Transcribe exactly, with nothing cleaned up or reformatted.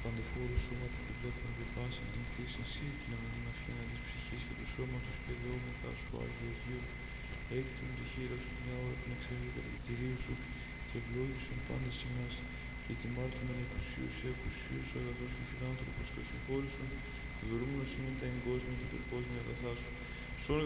παντεφόρου σώματο που βλέπουν και πάσαν την κτήση εσύ την αμοναφιάνα της ψυχής και του σώματος και δεόμεθα σου Άγιο Αγίου. Έκτιμον τη χείρα σου την άωρα την εξαιρετικά του κτηρίου σου και ευλόγησον πάντες εμάς και τιμάρτωμεν εκουσίου σε εκουσίους ο αγαθός και φιλάνθρωπος το συγχώρησον και δωρούμενος ημίν τα εγκόσμια και το κόσμο αγαθά σου.